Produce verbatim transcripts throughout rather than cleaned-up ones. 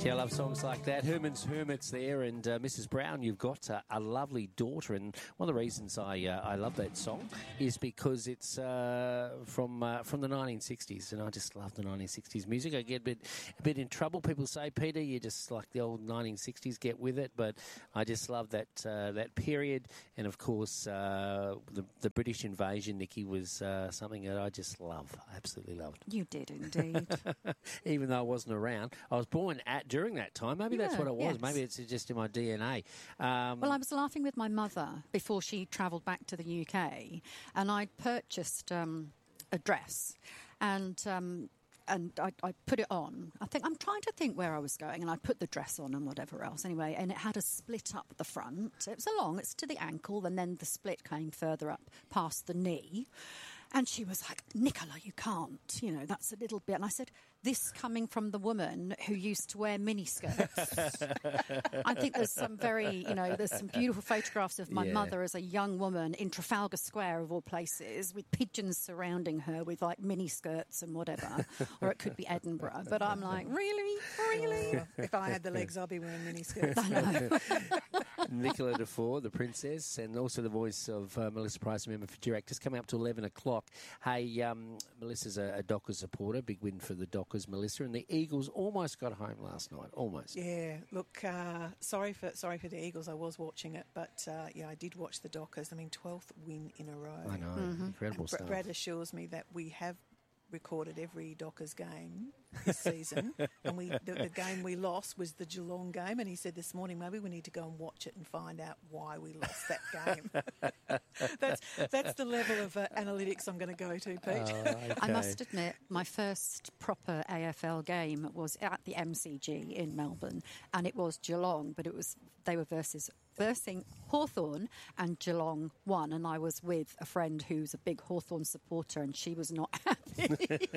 Yeah, I love songs like that. Herman's Hermits there, and uh, Missus Brown, you've got uh, a lovely daughter, and one of the reasons I uh, I love that song is because it's uh, from uh, from the nineteen sixties, and I just love the nineteen sixties music. I get a bit a bit in trouble. People say, Peter, you just like the old nineteen sixties, get with it, but I just love that uh, that period, and of course uh, the the British invasion, Nikki, was uh, something that I just love, I absolutely loved. You did indeed. Even though I wasn't around, I was born at during that time. Maybe Yeah, that's what it was. yes. Maybe it's just in my D N A. Um, Well, I was laughing with my mother before she travelled back to the U K, and I'd purchased um, a dress, and um, and I, I put it on. I think I'm trying to think where I was going, and I put the dress on and whatever else. Anyway, and it had a split up the front. It was a long. It's to the ankle, and then the split came further up past the knee. And she was like, Nicola, you can't. You know, that's a little bit. And I said, this coming from the woman who used to wear miniskirts. I think there's some very, you know, there's some beautiful photographs of my Yeah. mother as a young woman in Trafalgar Square, of all places, with pigeons surrounding her with, like, miniskirts and whatever. Or it could be Edinburgh. But I'm like, really? Really? Oh, if I had the legs, I'd be wearing miniskirts. I know. Nicola Dufour, the princess, and also the voice of uh, Melissa Price, member for Durack, just coming up to eleven o'clock. Hey, um, Melissa's a, a Dockers supporter. Big win for the Dockers, Melissa. And the Eagles almost got home last night. Almost. Yeah, look, uh, sorry for sorry for the Eagles. I was watching it, but uh, yeah, I did watch the Dockers. I mean, twelfth win in a row. I know. Mm-hmm. Incredible And Br- stuff. Brad assures me that we have recorded every Dockers game this season, and we the, the game we lost was the Geelong game, and he said this morning maybe we need to go and watch it and find out why we lost that game. that's that's the level of uh, analytics I'm going to go to, Pete. Oh, okay. I must admit, my first proper A F L game was at the M C G in Melbourne, and it was Geelong, but it was they were versus versing Hawthorn, and Geelong won, and I was with a friend who's a big Hawthorn supporter, and she was not happy.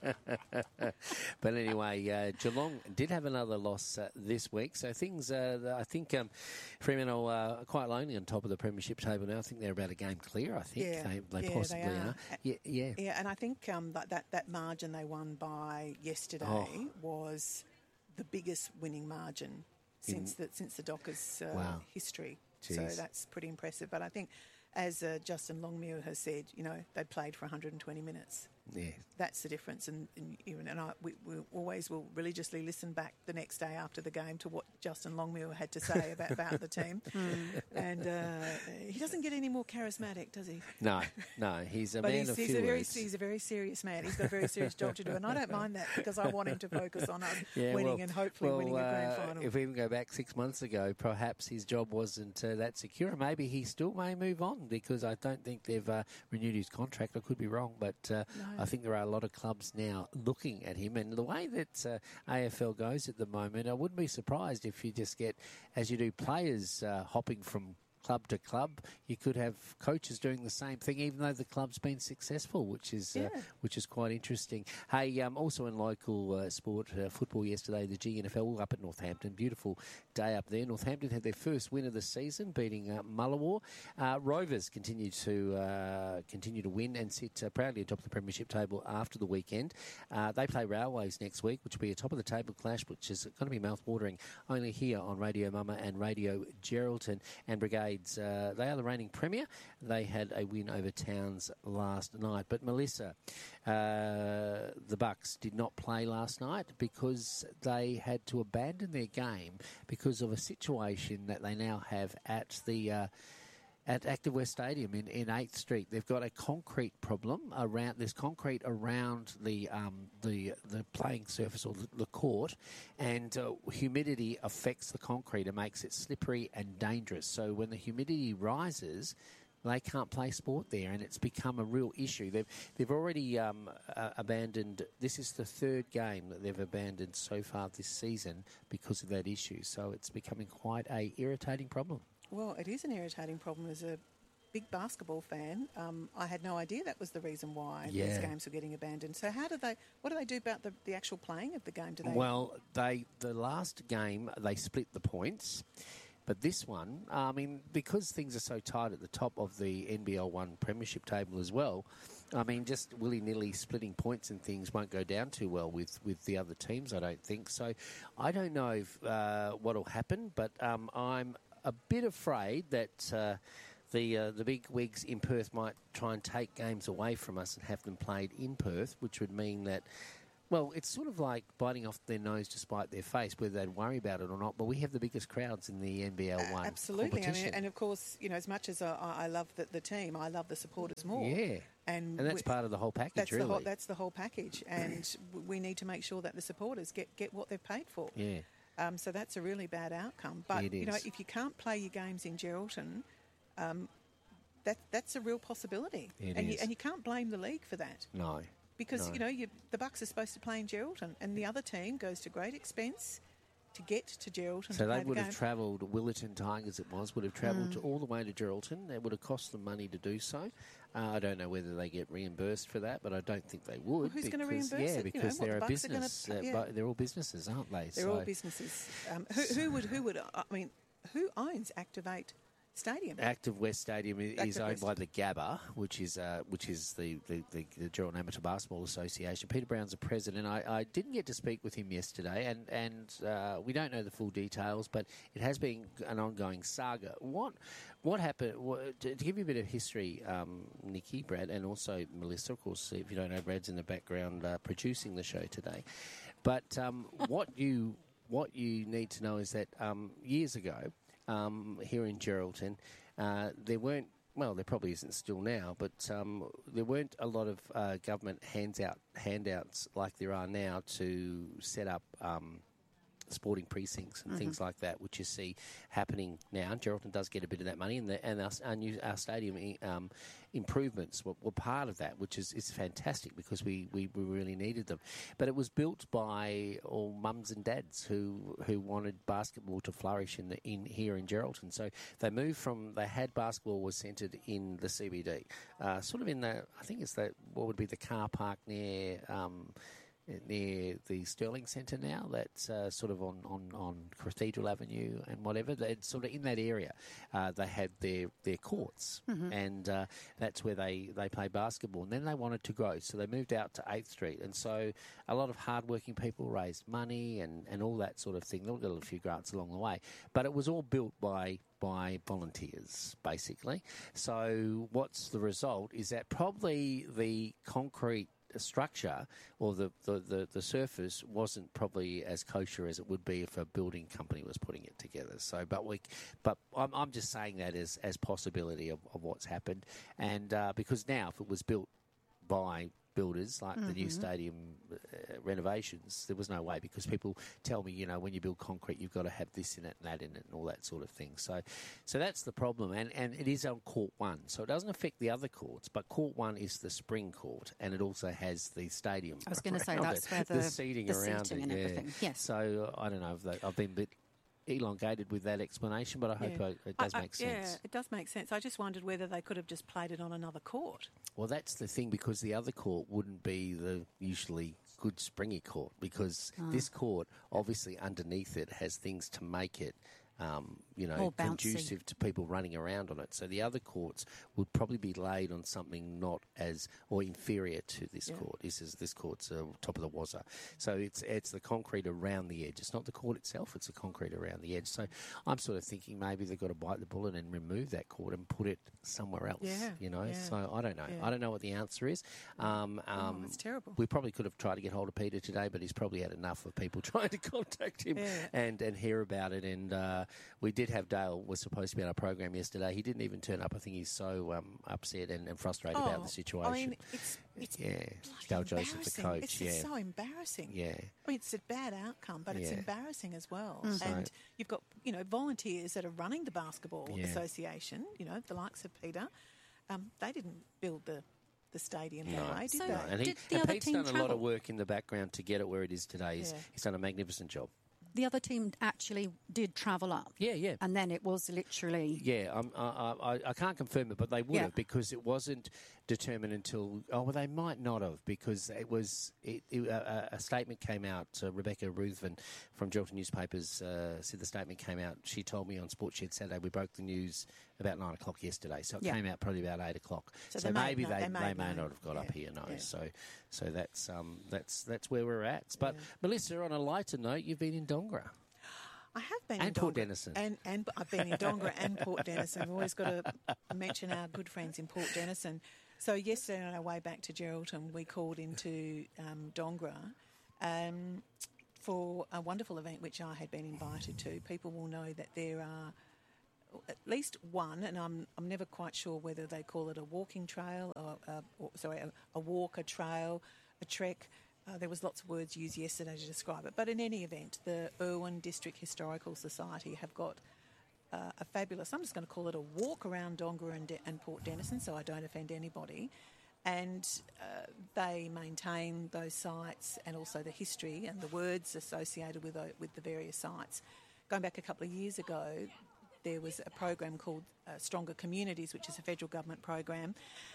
But anyway, uh, Geelong did have another loss uh, this week, so things, uh, I think um, Fremantle uh, are quite lonely on top of the premiership table now. I think they're about a game clear, I think. Yeah, They, they yeah, possibly they are. are. Yeah, yeah. Yeah, and I think um, that, that that margin they won by yesterday Oh. was the biggest winning margin since the since the Dockers uh, Wow. history. Jeez. So that's pretty impressive. But I think, as uh, Justin Longmuir has said, you know, they played for one hundred twenty minutes. Yeah. That's the difference. And and, even- and I, we, we always will religiously listen back the next day after the game to what Justin Longmuir had to say about, about the team. And uh, he doesn't get any more charismatic, does he? No, no, he's a But man he's, of he's few a very words. he's a very serious man. He's got a very serious job to do, and I don't mind that because I want him to focus on us Yeah, winning well- and hopefully well, winning a grand uh, final. If we even go back six months ago, perhaps his job wasn't uh, that secure. Maybe he still may move on because I don't think they've uh, renewed his contract. I could be wrong, but uh, No. I think there are a lot of clubs now looking at him. And the way that uh, A F L goes at the moment, I wouldn't be surprised if you just get, as you do, players uh, hopping from club to club. You could have coaches doing the same thing, even though the club's been successful, which is uh, Yeah. which is quite interesting. Hey, um, also in local uh, sport, uh, football yesterday, the G N F L up at Northampton. Beautiful day up there. Northampton had their first win of the season, beating uh, Mullawar. Uh, Rovers continue to uh, continue to win and sit uh, proudly atop the premiership table after the weekend. Uh, they play Railways next week, which will be a top of the table clash, which is going to be mouth-watering only here on Radio Mama and Radio Geraldton. And Brigade, uh, they are the reigning premier. They had a win over Towns last night. But Melissa, uh, the Bucks did not play last night because they had to abandon their game because of a situation that they now have at the uh, at Active West Stadium in, in eighth Street. They've got a concrete problem around. There's concrete around the um, the the playing surface or the, the court, and uh, humidity affects the concrete and makes it slippery and dangerous. So when the humidity rises, they can't play sport there, and it's become a real issue. They've they've already um, uh, abandoned. This is the third game that they've abandoned so far this season because of that issue. So it's becoming quite a irritating problem. Well, it is an irritating problem. As a big basketball fan, um, I had no idea that was the reason why Yeah. these games were getting abandoned. So how do they? What do they do about the, the actual playing of the game? Do they? Well, they the last game they split the points. But this one, I mean, because things are so tight at the top of the N B L one premiership table as well, I mean, just willy-nilly splitting points and things won't go down too well with, with the other teams, I don't think. So I don't know if, uh, what will happen, but um, I'm a bit afraid that uh, the uh, the big wigs in Perth might try and take games away from us and have them played in Perth, which would mean that, well, it's sort of like biting off their nose to spite their face, whether they'd worry about it or not. But we have the biggest crowds in the N B L one Absolutely. competition. I mean, and of course, you know, as much as I, I love the, the team, I love the supporters more. Yeah. And, and that's we, part of the whole package, that's really. The whole, that's the whole package. And we need to make sure that the supporters get, get what they've paid for. Yeah. Um, so that's a really bad outcome. But, It you know, is. if you can't play your games in Geraldton, um, that that's a real possibility. It and is. You, and you can't blame the league for that. No. Because, No. you know, you, the Bucks are supposed to play in Geraldton, and the other team goes to great expense to get to Geraldton. So to they play the would have game. travelled, Willerton Tigers it was, would have travelled Mm. to all the way to Geraldton. It would have cost them money to do so. Uh, I don't know whether they get reimbursed for that, but I don't think they would. Well, who's because, gonna reimburse yeah, it? You know, because what, they're the a Bucks are gonna business. pay- uh, yeah. but they're all businesses, aren't they? They're so, all businesses. Um, who, who would who would I mean who owns Activate Stadium? Active West Stadium i- is Active owned West. by the Gabba, which is uh, which is the, the, the, the Geraldton Amateur Basketball Association. Peter Brown's the president. I, I didn't get to speak with him yesterday, and and uh, we don't know the full details, but it has been an ongoing saga. What what happened? What, to, to give you a bit of history, um, Nikki, Brad, and also Melissa, of course. If you don't know, Brad's in the background uh, producing the show today. But um, what you what you need to know is that um, years ago. Um, here in Geraldton, uh, there weren't, well, there probably isn't still now, but um, there weren't a lot of uh, government hands out, handouts like there are now to set up um, sporting precincts and Mm-hmm. things like that, which you see happening now. Geraldton does get a bit of that money, and, the, and our, our, new, our stadium um, improvements were, were part of that, which is, is fantastic because we, we, we really needed them. But it was built by all mums and dads who who wanted basketball to flourish in the in here in Geraldton. So they moved from, they had basketball was centred in the C B D, uh, sort of in the, I think it's the, what would be the car park near... Um, near the Sterling Centre now, that's uh, sort of on, on, on Cathedral Avenue and whatever. They're sort of in that area. Uh, they had their, their courts, Mm-hmm. and uh, that's where they, they play basketball. And then they wanted to grow, so they moved out to eighth Street. And so a lot of hard-working people raised money and, and all that sort of thing. They got a few grants along the way. But it was all built by by volunteers, basically. So what's the result is that probably the concrete structure or the, the, the, the surface wasn't probably as kosher as it would be if a building company was putting it together. So, but we, but I'm, I'm just saying that as, as possibility of, of what's happened. And uh, because now if it was built by builders like the new stadium uh, renovations, there was no way, because people tell me, you know, when you build concrete, you've got to have this in it and that in it and all that sort of thing. So, so that's the problem, and and it is on court one, so it doesn't affect the other courts. But court one is the spring court, and it also has the stadium. I was going to say around that's it, where the, the seating the around seating it, and yeah. everything. Yes. So I don't know if they, I've been a bit elongated with that explanation, but I hope Yeah. I, it does I- I- make sense. Yeah, it does make sense. I just wondered whether they could have just played it on another court. Well, that's the thing, because the other court wouldn't be the usually good springy court, because this court, obviously underneath it, has things to make it, um, you know, More bouncy. conducive to people running around on it. So the other courts would probably be laid on something not as, or inferior to this Yeah. court. This is this court's uh, top of the wazza. So it's it's the concrete around the edge. It's not the court itself, it's the concrete around the edge. So I'm sort of thinking maybe they've got to bite the bullet and remove that court and put it somewhere else, Yeah, you know. yeah. So I don't know. Yeah. I don't know what the answer is. Um, Oh, um, that's terrible. We probably could have tried to get hold of Peter today, but he's probably had enough of people trying to contact him Yeah. and, and hear about it. And uh, we did have Dale was supposed to be on our program yesterday. He didn't even turn up. I think he's so um, upset and, and frustrated about Oh, the situation. I mean, it's it's yeah, bloody Dale Joseph, the embarrassing. coach. It's yeah, just so embarrassing. yeah. I mean, it's a bad outcome, but it's Yeah. embarrassing as well. So- And you've got, you know, volunteers that are running the basketball Yeah. association. You know, the likes of Peter. Um, they didn't build the the stadium that No, way, did So- they? no. And, he, Did the and other Pete's team done a lot of travel? work in the background to get it where it is today. He's, Yeah. he's done a magnificent job. the other team actually did travel up. Yeah, yeah. And then it was literally... Yeah, um, I, I, I can't confirm it, but they would Yeah. have, because it wasn't determined until... Oh, well, they might not have, because it was... It, it, uh, a statement came out. Uh, Rebecca Ruthven from Geraldton Newspapers uh, said the statement came out. She told me on Sportshed Saturday, we broke the news about nine o'clock yesterday, so it Yeah. came out probably about eight o'clock. So So, they may maybe not- they, they they may may know. not have got Yeah, up here, no. yeah. So so that's um that's that's where we're at. But, Yeah. Melissa, on a lighter note, you've been in Dongra. I have been And in Port Dongra, Denison. and and I've been in Dongra and Port Denison. We've always got to mention our good friends in Port Denison. So yesterday on our way back to Geraldton, we called into um, Dongra um, for a wonderful event which I had been invited to. People will know that there are at least one, and I'm I'm never quite sure whether they call it a walking trail or, uh, or sorry, a, a walk, a trail, a trek. Uh, there was lots of words used yesterday to describe it. But in any event, the Irwin District Historical Society have got uh, a fabulous, I'm just going to call it a walk around Dongra and, De- and Port Denison, so I don't offend anybody. And uh, they maintain those sites and also the history and the words associated with, the- with the various sites. Going back a couple of years ago, there was a program called uh, Stronger Communities, which is a federal government program.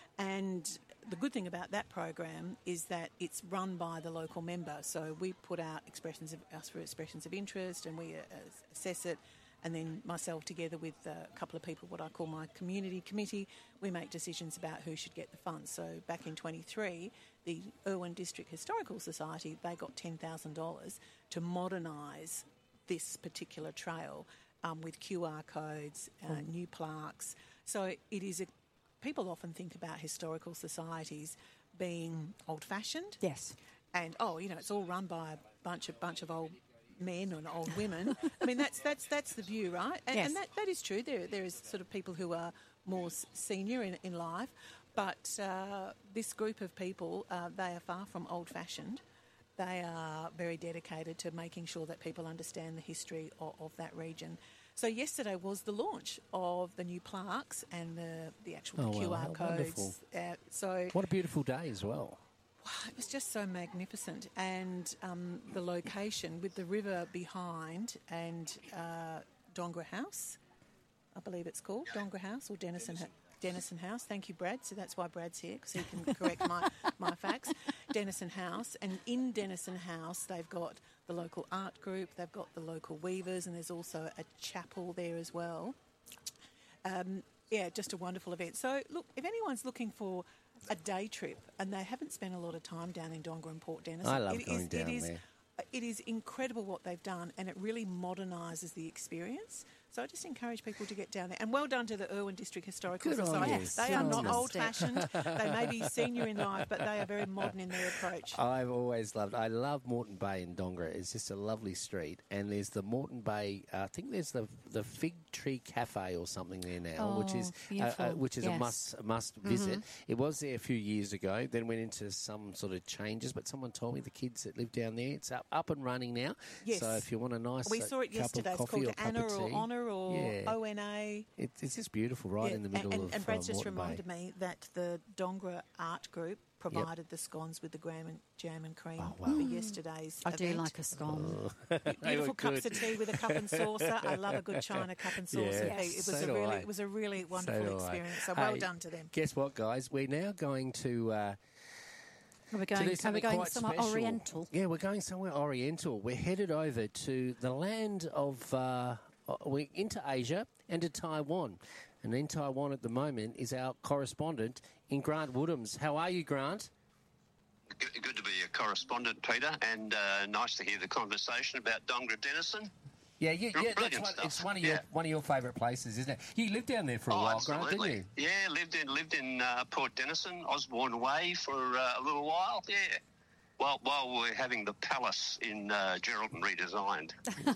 And the good thing about that program is that it's run by the local member. So we put out expressions of, ask for expressions of interest, and we uh, assess it. And then myself, together with a couple of people, what I call my community committee, we make decisions about who should get the funds. So back in twenty-three, the Irwin District Historical Society, they got ten thousand dollars to modernise this particular trail um, with Q R codes, uh, mm. new plaques. So it is a... People often think about historical societies being old-fashioned. Yes. And, oh, you know, it's all run by a bunch of bunch of old men and old women. I mean, that's that's that's the view, right? And, Yes. and that, that is true. There there is sort of people who are more s- senior in, in life. But uh, this group of people, uh, they are far from old-fashioned. They are very dedicated to making sure that people understand the history of, of that region. So yesterday was the launch of the new plaques and the, the actual Oh, Q R wow, how codes. wonderful. Uh, so What a beautiful day as well. it was just so magnificent, and um, the location with the river behind and uh, Dongra House, I believe it's called Dongra House or Denison ha- Denison House. Thank you, Brad. So that's why Brad's here, because he can correct my, my facts. Denison House, and in Denison House they've got the local art group, they've got the local weavers, and there's also a chapel there as well. Um, yeah, just a wonderful event. So look, if anyone's looking for a day trip and they haven't spent a lot of time down in Dongra and Port Denison, I love it going is, down it is, there. It is incredible what they've done, and it really modernises the experience. So I just encourage people to get down there. And well done to the Irwin District Historical Good on Society. you. They Good are on not you. old-fashioned. They may be senior in life, but they are very modern in their approach. I've always loved. I love Moreton Bay in Dongra. It's just a lovely street, and there's the Moreton Bay. Uh, I think there's the the Fig Tree Cafe or something there now, Oh, which is uh, uh, beautiful. which is a Yes. must a must visit. It was there a few years ago. Then went into some sort of changes, but someone told me the kids that live down there, it's up up and running now. Yes. So if you want a nice We uh, saw it cup yesterday. of It's coffee called or cup Anna of or tea, Honor or yeah. O N A. It, it's just beautiful, right Yeah, in the middle and, of and Brad's uh, just Moreton Bay. reminded me that the Dongra Art Group provided the scones with the graham and jam and cream Oh, wow. for yesterday's I do event. like a scone. They Beautiful were cups good. of tea with a cup and saucer. I love a good china cup and saucer. Yeah. Pete. It was So a do really, I. it was a really wonderful So do I. experience. So well Hey, done to them. Guess what, guys? We're now going to. Uh, Are we to going, do are we something going quite somewhere special. oriental? Yeah, we're going somewhere oriental. We're headed over to the land of, uh, we're into Asia and to Taiwan. And in Taiwan at the moment is our correspondent in Grant Woodhams. How are you, Grant? Good good to be a correspondent, Peter, and uh, nice to hear the conversation about Dongra Denison. Yeah, yeah, Brilliant yeah. That's one, stuff. it's one of Yeah. your one of your favourite places, isn't it? You lived down there for a Oh, while, Grant, absolutely. didn't you? Yeah, lived in lived in uh, Port Denison, Osborne Way for uh, a little while. Yeah, while while we're having the palace in uh, Geraldton redesigned.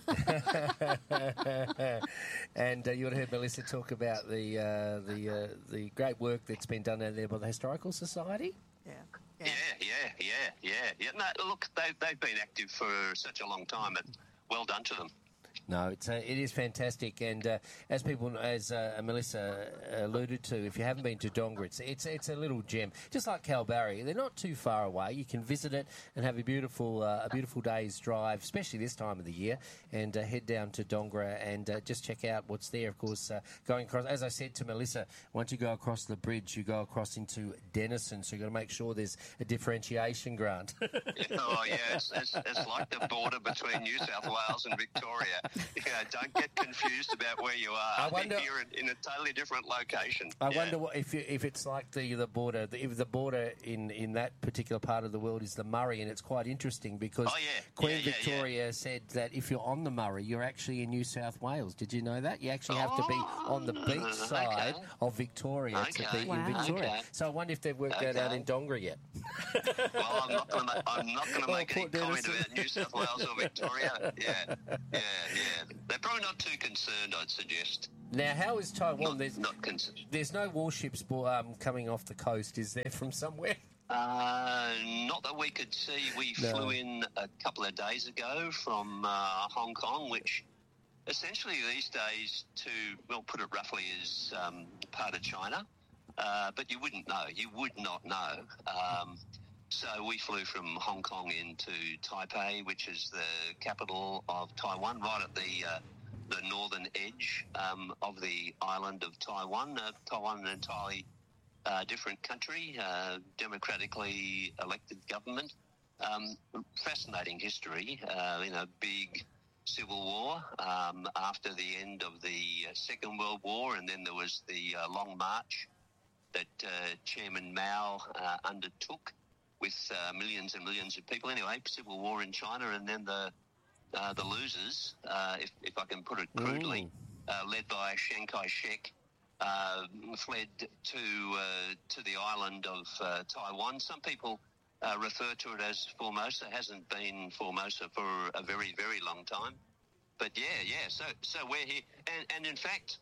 And uh, you would have heard Melissa talk about the uh, the uh, the great work that's been done down there by the Historical Society. Yeah. Yeah, yeah, yeah, yeah, yeah. No, look, they they've been active for such a long time, and well done to them. No, it's uh, it is fantastic, and uh, as people, as uh, Melissa alluded to, if you haven't been to Dongara, it's it's it's a little gem, just like Kalbarri. They're not too far away. You can visit it and have a beautiful uh, a beautiful day's drive, especially this time of the year, and uh, head down to Dongara and uh, just check out what's there. Of course, uh, going across, as I said to Melissa, once you go across the bridge, you go across into Denison, so you've got to make sure there's a differentiation, Grant. Oh yeah, it's, it's, it's like the border between New South Wales and Victoria. You know, don't get confused about where you are. I wonder, You're in a totally different location. I yeah. wonder what, if you, if it's like the the border, the, if the border in, in that particular part of the world is the Murray, and it's quite interesting because oh, yeah. Queen yeah, yeah, Victoria yeah. said that if you're on the Murray, you're actually in New South Wales. Did you know that? You actually have oh, to be on the beach side okay. of Victoria okay. to be wow. in Victoria. Okay. So I wonder if they've worked okay. that out in Dongara yet. Well, I'm not going to. I'm not going to Oh, make any Port comment Denison. about New South Wales or Victoria. Yeah, yeah, yeah. They're probably not too concerned, I'd suggest. Now, how is Taiwan? Not, there's not concerned. there's no warships um, coming off the coast, is there, from somewhere? Uh, not that we could see. We No. flew in a couple of days ago from uh, Hong Kong, which essentially these days, to well, put it roughly, is um, part of China. Uh, but you wouldn't know. You would not know. Um, so we flew from Hong Kong into Taipei, which is the capital of Taiwan, right at the uh, the northern edge um, of the island of Taiwan. Uh, Taiwan, an entirely uh, different country, uh, democratically elected government. Um, fascinating history. Uh, you know, big civil war um, after the end of the uh, Second World War, and then there was the uh, Long March that uh, Chairman Mao uh, undertook with uh, millions and millions of people. Anyway, civil war in China, and then the uh, the losers, uh, if, if I can put it crudely, uh, led by Chiang Kai-shek, uh, fled to uh, to the island of uh, Taiwan. Some people uh, refer to it as Formosa. It hasn't been Formosa for a very, very long time. But yeah, yeah. So so we're here, and and in fact,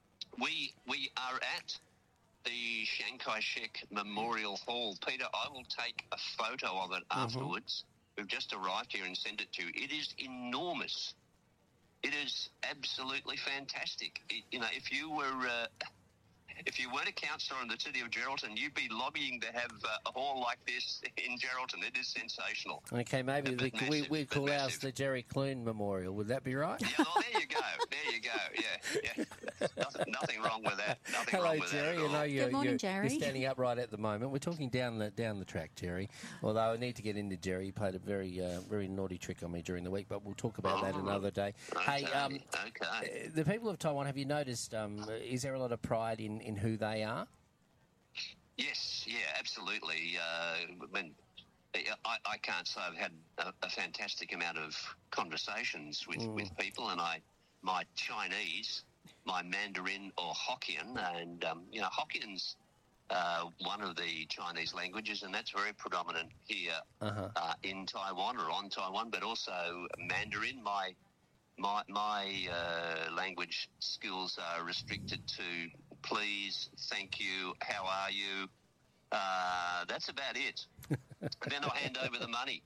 we we are at the Chiang Kai-shek Memorial Hall. Peter, I will take a photo of it Mm-hmm. afterwards. We've just arrived here and send it to you. It is enormous. It is absolutely fantastic. It, you know, if you were uh, if you weren't a councillor in the city of Geraldton, you'd be lobbying to have uh, a hall like this in Geraldton. It is sensational. Okay, maybe But we, we, massive, we but call ours massive. the Jerry Clune Memorial. Would that be right? Yeah, well, there you go. There you go. Yeah, yeah. Nothing, nothing wrong with that. Nothing Hello, wrong with Jerry. that at You all. know you're, Good morning, you're, Jerry. you're standing upright at the moment. We're talking down the down the track, Jerry. Although I need to get into Jerry. He played a very uh, very naughty trick on me during the week, but we'll talk about that Oh, another day. Okay, Hey, um, okay. uh, the people of Taiwan, have you noticed? Um, is there a lot of pride in, in who they are? Yes, yeah, absolutely. Uh, when I, I can't say I've had a, a fantastic amount of conversations with, Mm. with people, and I, my Chinese, my Mandarin or Hokkien, and um, you know, Hokkien's uh, one of the Chinese languages, and that's very predominant here Uh-huh. uh, in Taiwan or on Taiwan, but also Mandarin. My my my uh, language skills are restricted to please, thank you, how are you? Uh, that's about it. Then I'll hand over the money.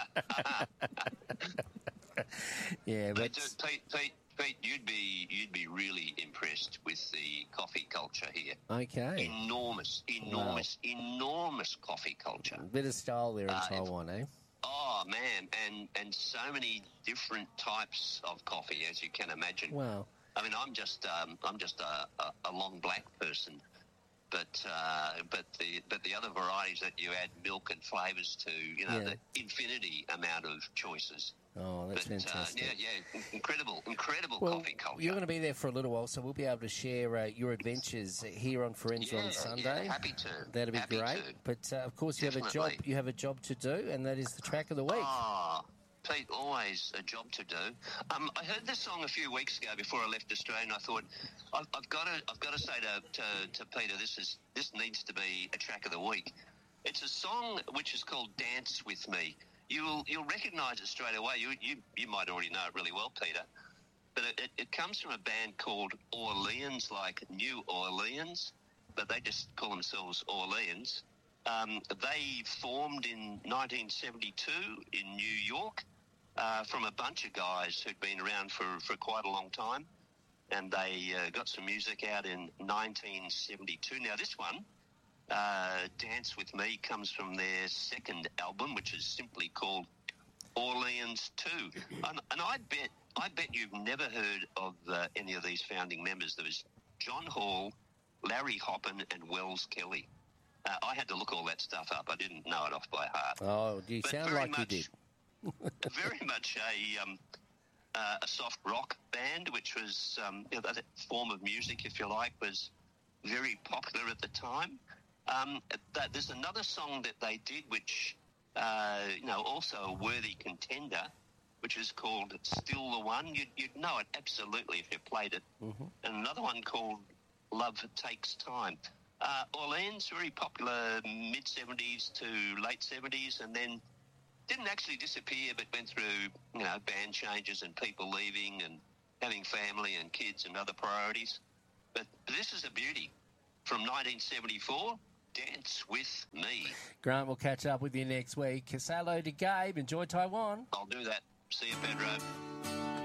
Yeah, But but uh, Pete, Pete, Pete, you'd be you'd be really impressed with the coffee culture here. okay. Enormous, enormous, enormous coffee culture. Bit of style there in Uh, Taiwan, eh? Oh man, and and so many different types of coffee, as you can imagine. Wow. I mean, I'm just um, I'm just a, a, a long black person, but uh, but the but the other varieties that you add milk and flavours to, you know, Yeah. the infinity amount of choices. Oh, that's But uh, fantastic. yeah, yeah, incredible, incredible Well, coffee culture. you're going to be there for a little while, so we'll be able to share uh, your adventures here on Forenza yeah, on Sunday. Yeah, happy to. That'd be happy great. To. But uh, of course, you have a job. Definitely. You have a job to do, and that is the track of the week. Ah, Pete, always a job to do. Um, I heard this song a few weeks ago before I left Australia, and I thought I've, I've got to, I've got to say to, to, to Peter, this is this needs to be a track of the week. It's a song which is called "Dance with Me." You'll you'll recognise it straight away. You you you might already know it really well, Peter. But it, it, it comes from a band called Orleans, like New Orleans, but they just call themselves Orleans. Um, they formed in nineteen seventy-two in New York, uh, from a bunch of guys who'd been around for, for quite a long time. And they uh, got some music out in nineteen seventy-two. Now, this one, uh, Dance With Me, comes from their second album, which is simply called Orleans two. And, and I bet I bet you've never heard of uh, any of these founding members. There was John Hall, Larry Hoppin, and Wells Kelly. Uh, I had to look all that stuff up. I didn't know it off by heart. Oh, you but sound very like much, you did. very much a... Um, Uh, a soft rock band, which was um, you know, that form of music, if you like, was very popular at the time. Um, that, there's another song that they did, which uh, you know, also a worthy contender, which is called "Still the One." You'd, you'd know it absolutely if you played it. Mm-hmm. And another one called "Love Takes Time." Uh, Orleans, very popular mid seventies to late seventies, and then didn't actually disappear, but went through, you know, band changes and people leaving and having family and kids and other priorities. But this is a beauty. From nineteen seventy-four, Dance With Me. Grant, we'll catch up with you next week. Say hello to Gabe. Enjoy Taiwan. I'll do that. See you, Pedro.